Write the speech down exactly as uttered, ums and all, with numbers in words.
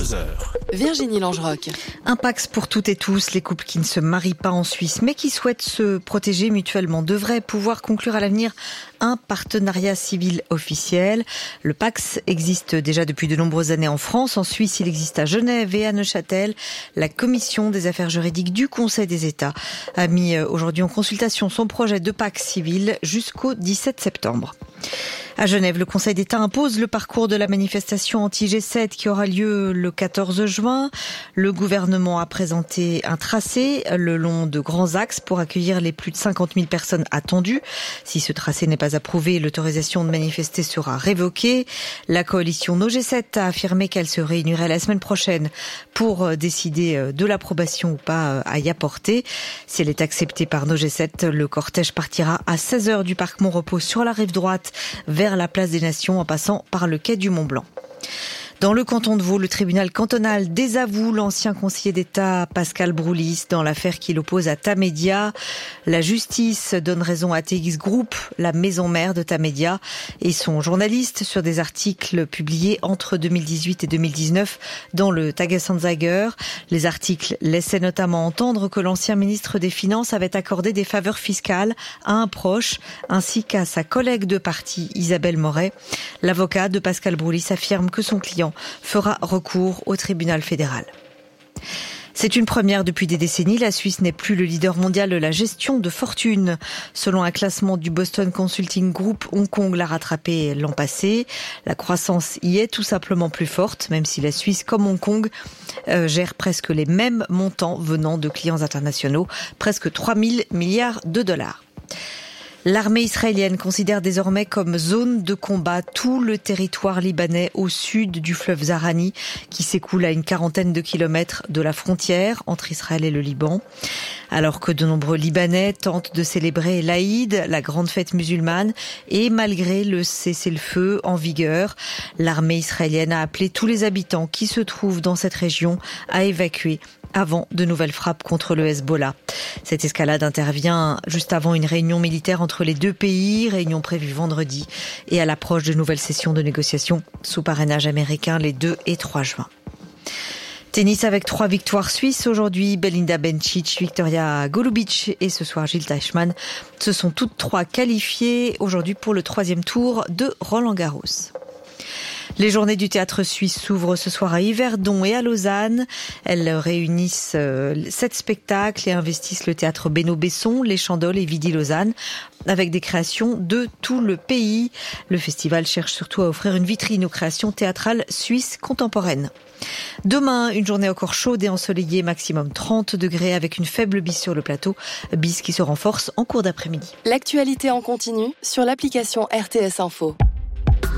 vingt-deux heures. Virginie Langeroc. Un Pacs pour toutes et tous, les couples qui ne se marient pas en Suisse mais qui souhaitent se protéger mutuellement devraient pouvoir conclure à l'avenir un partenariat civil officiel. Le Pacs existe déjà depuis de nombreuses années en France. En Suisse, il existe à Genève et à Neuchâtel. La Commission des affaires juridiques du Conseil des États a mis aujourd'hui en consultation son projet de Pacs civil jusqu'au dix-sept septembre. À Genève, le Conseil d'État impose le parcours de la manifestation anti-G sept qui aura lieu le quatorze juin. Le gouvernement a présenté un tracé le long de grands axes pour accueillir les plus de cinquante mille personnes attendues. Si ce tracé n'est pas approuvé, l'autorisation de manifester sera révoquée. La coalition No G sept a affirmé qu'elle se réunirait la semaine prochaine pour décider de l'approbation ou pas à y apporter. Si elle est acceptée par No G sept, le cortège partira à seize heures du parc Mont-Repos sur la rive droite vers la place des Nations en passant par le quai du Mont-Blanc. Dans le canton de Vaud, le tribunal cantonal désavoue l'ancien conseiller d'État Pascal Broulis dans l'affaire qui l'oppose à Tamedia. La justice donne raison à T X Group, la maison mère de Tamedia, et son journaliste sur des articles publiés entre deux mille dix-huit et deux mille dix-neuf dans le Tagesanzeiger. Les articles laissaient notamment entendre que l'ancien ministre des Finances avait accordé des faveurs fiscales à un proche ainsi qu'à sa collègue de parti Isabelle Moret. L'avocat de Pascal Broulis affirme que son client fera recours au tribunal fédéral. C'est une première depuis des décennies. La Suisse n'est plus le leader mondial de la gestion de fortune. Selon un classement du Boston Consulting Group, Hong Kong l'a rattrapé l'an passé. La croissance y est tout simplement plus forte, même si la Suisse, comme Hong Kong, euh, gère presque les mêmes montants venant de clients internationaux, presque trois mille milliards de dollars. L'armée israélienne considère désormais comme zone de combat tout le territoire libanais au sud du fleuve Zahrani, qui s'écoule à une quarantaine de kilomètres de la frontière entre Israël et le Liban. Alors que de nombreux Libanais tentent de célébrer l'Aïd, la grande fête musulmane, et malgré le cessez-le-feu en vigueur, l'armée israélienne a appelé tous les habitants qui se trouvent dans cette région à évacuer avant de nouvelles frappes contre le Hezbollah. Cette escalade intervient juste avant une réunion militaire entre les deux pays, réunion prévue vendredi, et à l'approche de nouvelles sessions de négociations sous parrainage américain les deux et trois juin. Tennis avec trois victoires suisses aujourd'hui. Belinda Bencic, Victoria Golubic et ce soir Jil Teichmann se sont toutes trois qualifiées aujourd'hui pour le troisième tour de Roland-Garros. Les journées du théâtre suisse s'ouvrent ce soir à Yverdon et à Lausanne. Elles réunissent euh, sept spectacles et investissent le théâtre Beno Besson, Les Chandoles et Vidi Lausanne avec des créations de tout le pays. Le festival cherche surtout à offrir une vitrine aux créations théâtrales suisses contemporaines. Demain, une journée encore chaude et ensoleillée, maximum trente degrés avec une faible bise sur le plateau, bise qui se renforce en cours d'après-midi. L'actualité en continu sur l'application R T S Info.